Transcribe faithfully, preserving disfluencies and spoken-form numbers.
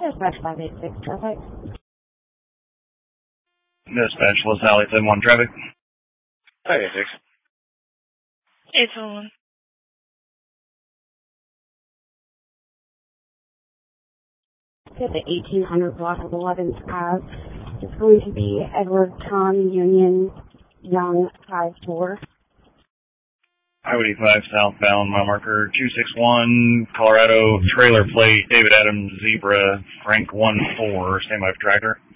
Dispatch five eight six traffic. Dispatch Los Alley ten one traffic. five eight six. eight seven one. At the eighteen hundred block of eleventh Ave. It's going to be Edward Tom Union Young five four. Highway five southbound, mile marker two six one, Colorado, trailer plate, David Adams, Zebra, Frank one four, standby for tractor.